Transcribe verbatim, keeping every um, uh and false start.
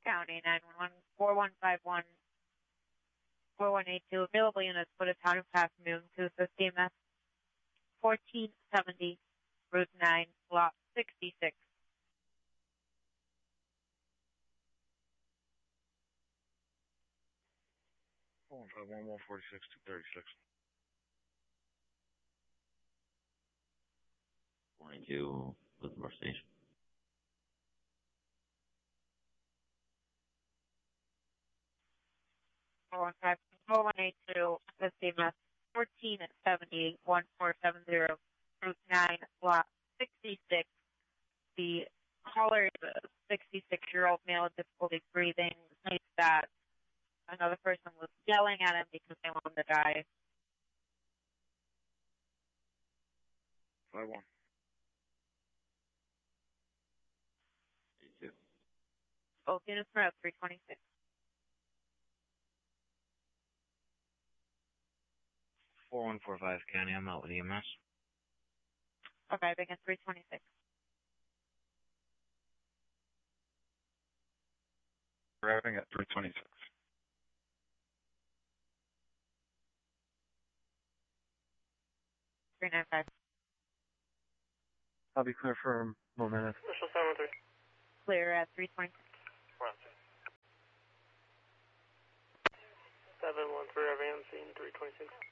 County, nine one one, four one five one, four one eight two. Available units for the town of Half Moon to assist E M S fourteen seventy, Route nine, Lot sixty-six. four one five one, one forty-six, two thirty-six. twenty-two, Livermore Station. four one five, four one eight two, assist E M S fourteen seventy, one four seven zero, Route nine, Lot sixty-six. The caller is a sixty-six-year-old male with difficulty breathing. States that another person was yelling at him because they wanted to die. five one. eighty-two. Both units are at three twenty-six. four one four five County, I'm out with E M S. Arriving at three twenty-six. Arriving at three twenty-six. three ninety-five. I'll be clear for one minute. Initial seven one three. Clear at three twenty-six. seven one three, arriving on scene, three twenty-six.